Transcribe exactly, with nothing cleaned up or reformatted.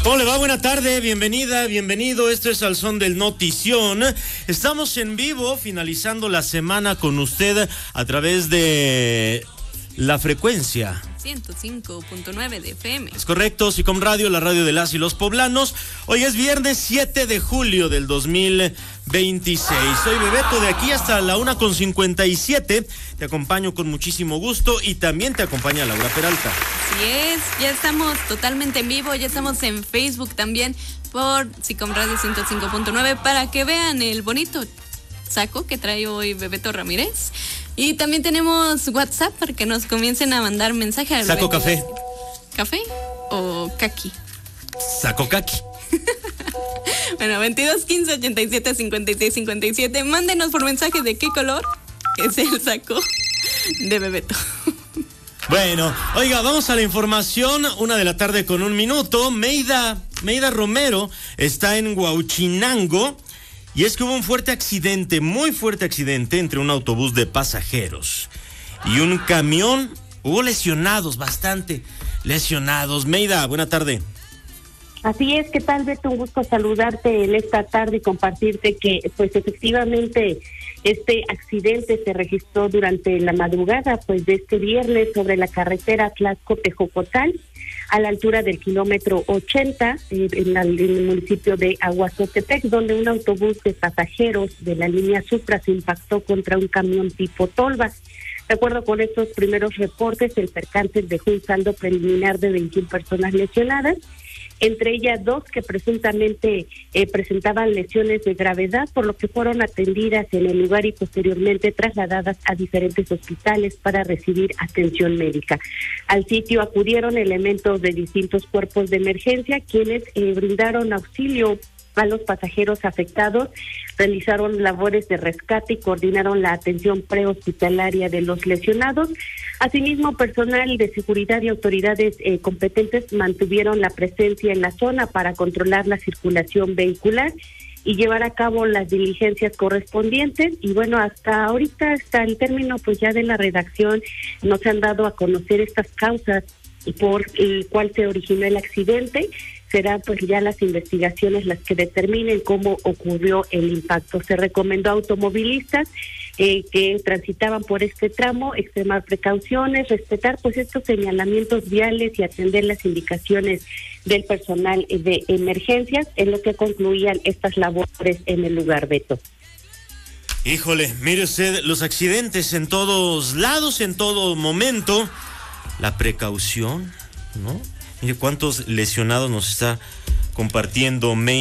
¿Cómo le va? Buena tarde, bienvenida, bienvenido. Esto es Al Son del Notición. Estamos en vivo, finalizando la semana con usted a través de la frecuencia ciento cinco punto nueve de F M. Es correcto, Sicom Radio, la radio de las y los poblanos. Hoy es viernes siete de julio del dos mil veintiséis. Soy Bebeto, de aquí hasta la una con cincuenta y siete. Te acompaño con muchísimo gusto y también te acompaña Laura Peralta. Así es, ya estamos totalmente en vivo, ya estamos en Facebook también por Sicom Radio ciento cinco punto nueve para que vean el bonito saco que trae hoy Bebeto Ramírez. Y también tenemos WhatsApp para que nos comiencen a mandar mensajes. Saco café. ¿Café o kaki? Saco kaki. Bueno, veintidós quince ochenta y siete cincuenta y seis cincuenta y siete. Mándenos por mensaje de qué color es el saco de Bebeto. Bueno, oiga, vamos a la información. Una de la tarde con un minuto. Meida, Meida Romero está en Huauchinango. Y es que hubo un fuerte accidente, muy fuerte accidente entre un autobús de pasajeros y un camión. Hubo lesionados, bastante lesionados. Meida, buena tarde. Así es, ¿qué tal, Beto? Un gusto saludarte en esta tarde y compartirte que, pues, efectivamente, este accidente se registró durante la madrugada, pues, de este viernes sobre la carretera Tlaxco-Tejocotal, a la altura del kilómetro ochenta, eh, en, la, en el municipio de Aguazotepec, donde un autobús de pasajeros de la línea Supra se impactó contra un camión tipo Tolva. De acuerdo con estos primeros reportes, el percance dejó un saldo preliminar de veintiuna personas lesionadas, entre ellas dos que presuntamente eh, presentaban lesiones de gravedad, por lo que fueron atendidas en el lugar y posteriormente trasladadas a diferentes hospitales para recibir atención médica. Al sitio acudieron elementos de distintos cuerpos de emergencia, quienes eh, brindaron auxilio a los pasajeros afectados, realizaron labores de rescate y coordinaron la atención prehospitalaria de los lesionados. Asimismo, personal de seguridad y autoridades eh, competentes mantuvieron la presencia en la zona para controlar la circulación vehicular y llevar a cabo las diligencias correspondientes. Y bueno, hasta ahorita, hasta el término pues ya de la redacción, nos han dado a conocer estas causas por el cual se originó el accidente. Serán pues ya las investigaciones las que determinen cómo ocurrió el impacto. Se recomendó a automovilistas eh, que transitaban por este tramo extremar precauciones, respetar pues estos señalamientos viales y atender las indicaciones del personal de emergencias, en lo que concluían estas labores en el lugar, Beto. Híjole, mire usted, los accidentes en todos lados, en todo momento, la precaución, ¿no? Mire cuántos lesionados nos está compartiendo May.